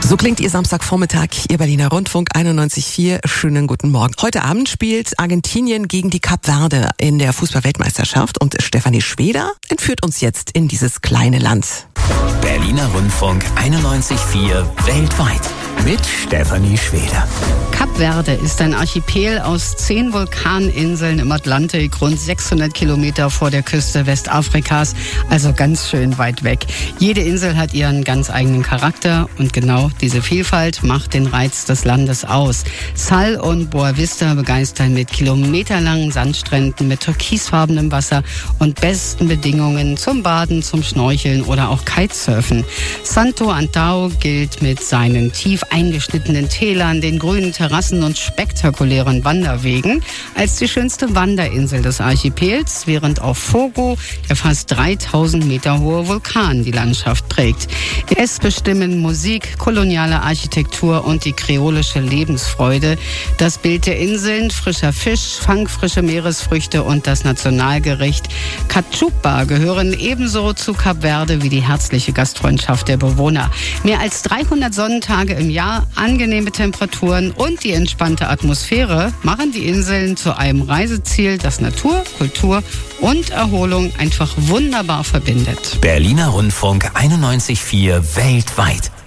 So klingt Ihr Samstagvormittag, Ihr Berliner Rundfunk 91.4. Schönen guten Morgen. Heute Abend spielt Argentinien gegen die Kap Verde in der Fußball-Weltmeisterschaft und Stefanie Schweder entführt uns jetzt in dieses kleine Land. Berliner Rundfunk 91.4 weltweit mit Stefanie Schweder. Kap Verde ist ein Archipel aus 10 Vulkaninseln im Atlantik, rund 600 Kilometer vor der Küste Westafrikas, also ganz schön weit weg. Jede Insel hat ihren ganz eigenen Charakter und genau diese Vielfalt macht den Reiz des Landes aus. Sal und Boa Vista begeistern mit kilometerlangen Sandstränden, mit türkisfarbenem Wasser und besten Bedingungen zum Baden, zum Schnorcheln oder auch Kitesurfen. Santo Antão gilt mit seinen tief eingeschnittenen Tälern, den grünen Terrassen und spektakulären Wanderwegen als die schönste Wanderinsel des Archipels, während auf Fogo der fast 3000 Meter hohe Vulkan die Landschaft prägt. Es bestimmen Musik, koloniale Architektur und die kreolische Lebensfreude. Das Bild der Inseln, frischer Fisch, fangfrische Meeresfrüchte und das Nationalgericht Cachupa gehören ebenso zu Kap Verde wie die herzliche Gastfreundschaft der Bewohner. Mehr als 300 Sonnentage im Jahr, angenehme Temperaturen und die entspannte Atmosphäre machen die Inseln zu einem Reiseziel, das Natur, Kultur und Erholung einfach wunderbar verbindet. Berliner Rundfunk 91.4 weltweit.